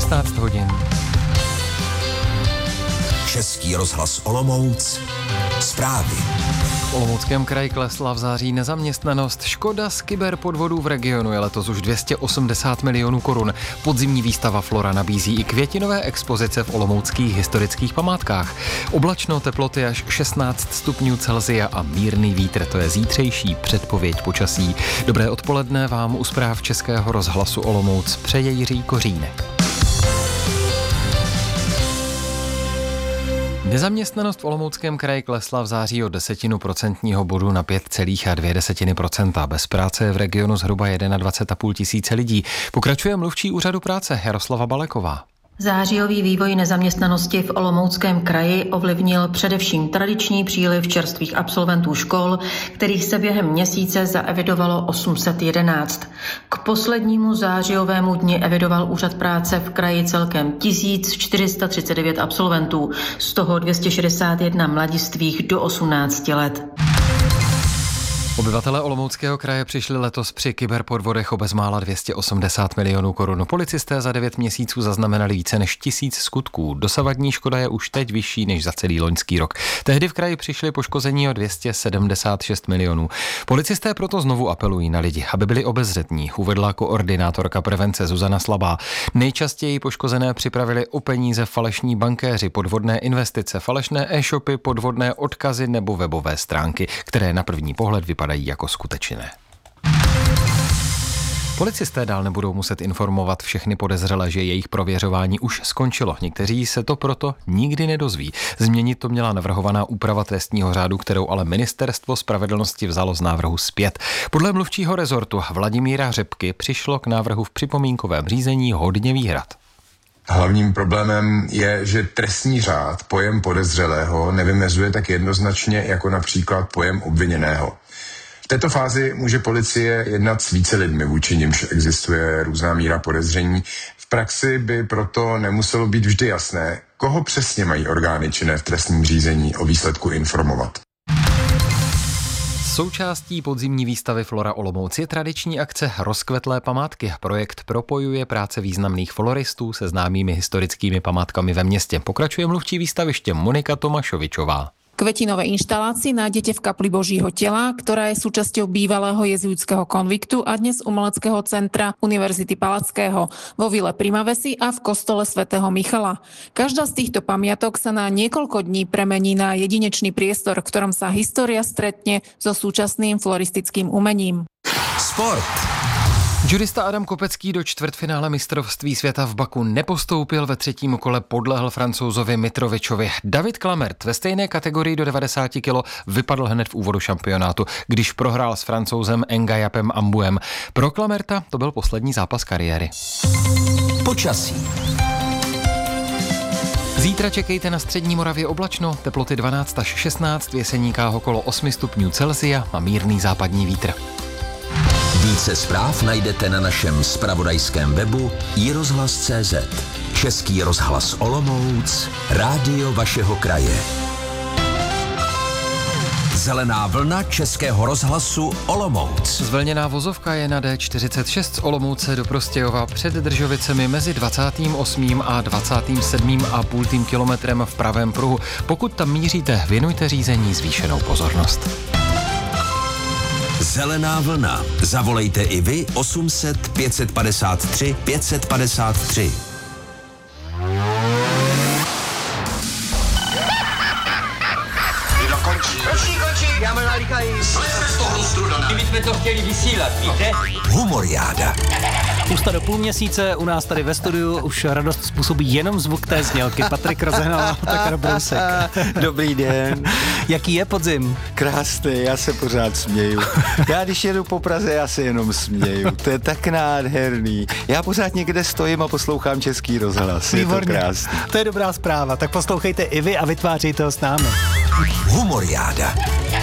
16 hodin. Český rozhlas Olomouc. Zprávy. V Olomouckém kraji klesla v září nezaměstnanost. Škoda z kyberpodvodů v regionu je letos už 280 milionů korun. Podzimní výstava Flora nabízí i květinové expozice v olomouckých historických památkách. Oblačno, teploty až 16 stupňů Celsia a mírný vítr, to je zítřejší předpověď počasí. Dobré odpoledne vám u zpráv Českého rozhlasu Olomouc přeje Jiří Kořínek. Nezaměstnanost v Olomouckém kraji klesla v září o 0,1% bodu na 5,2%. Bez práce je v regionu zhruba 21,5 tisíce lidí. Pokračuje mluvčí úřadu práce Jaroslava Baleková. Zářijový vývoj nezaměstnanosti v Olomouckém kraji ovlivnil především tradiční příliv čerstvých absolventů škol, kterých se během měsíce zaevidovalo 811. K poslednímu zářijovému dni evidoval úřad práce v kraji celkem 1439 absolventů, z toho 261 mladistvých do 18 let. Obyvatelé Olomouckého kraje přišli letos při kyberpodvodech o bezmála 280 milionů korun. Policisté za 9 měsíců zaznamenali více než 1000 skutků. Dosavadní škoda je už teď vyšší než za celý loňský rok. Tehdy v kraji přišli poškození o 276 milionů. Policisté proto znovu apelují na lidi, aby byli obezřetní, uvedla koordinátorka prevence Zuzana Slabá. Nejčastěji poškozené připravili o peníze falešní bankéři, podvodné investice, falešné e-shopy, podvodné odkazy nebo webové stránky, které na první pohled vypadají jako skutečné. Policisté dál nebudou muset informovat všechny podezřelé, že jejich prověřování už skončilo. Někteří se to proto nikdy nedozví. Změnit to měla navrhovaná úprava trestního řádu, kterou ale Ministerstvo spravedlnosti vzalo z návrhu zpět. Podle mluvčího rezortu Vladimíra Řepky přišlo k návrhu v připomínkovém řízení hodně výhrad. Hlavním problémem je, že trestní řád pojem podezřelého nevymezuje tak jednoznačně jako například pojem obviněného. V této fázi může policie jednat s více lidmi, vůči nimž existuje různá míra podezření. V praxi by proto nemuselo být vždy jasné, koho přesně mají orgány činné v trestním řízení o výsledku informovat. Součástí podzimní výstavy Flora Olomouc je tradiční akce Rozkvetlé památky. Projekt propojuje práce významných floristů se známými historickými památkami ve městě. Pokračuje mluvčí výstaviště Monika Tomášovičová. Kvetinové inštalácie nájdete v kapli Božího tela, ktorá je súčasťou bývalého jezuitského konviktu a dnes umeleckého centra Univerzity Palackého, vo vile Primavesi a v kostole svätého Michala. Každá z týchto pamiatok sa na niekoľko dní premení na jedinečný priestor, v ktorom sa história stretne so súčasným floristickým umením. Sport. Judista Adam Kopecký do čtvrtfinále mistrovství světa v Baku nepostoupil, ve třetím kole podlehl Francouzovi Mitrovičovi. David Klamert ve stejné kategorii do 90 kg vypadl hned v úvodu šampionátu, když prohrál s Francouzem Ngayapem Ambuem. Pro Klamerta to byl poslední zápas kariéry. Počasí. Zítra čekejte na střední Moravě oblačno, teploty 12 až 16, v Jeseníkách okolo 8 stupňů Celsia a mírný západní vítr. Více zpráv najdete na našem zpravodajském webu iRozhlas.cz. Český rozhlas Olomouc, rádio vašeho kraje. Zelená vlna Českého rozhlasu Olomouc. Zvlněná vozovka je na D46 z Olomouce do Prostějova před Držovicemi mezi 28. a 27,5 kilometrem v pravém pruhu. Pokud tam míříte, věnujte řízení zvýšenou pozornost. Zelená vlna. Zavolejte i vy 800 553 553. Končí, já mám nalíkají. Kdybychom to chtěli vysílat, víte? Humoriáda. Ústa do půl měsíce, u nás tady ve studiu už radost způsobí jenom zvuk té znělky. Patrik Rozehnal a Otakar Brousek. Dobrý den. Jaký je podzim? Krásný, já se pořád směju. Já když jedu po Praze, já se jenom směju. To je tak nádherný. Já pořád někde stojím a poslouchám Český rozhlas. Výborně. Je to krásný. To je dobrá zpráva. Tak poslouchejte i vy a vytvářejte ho s námi. Humoriáda.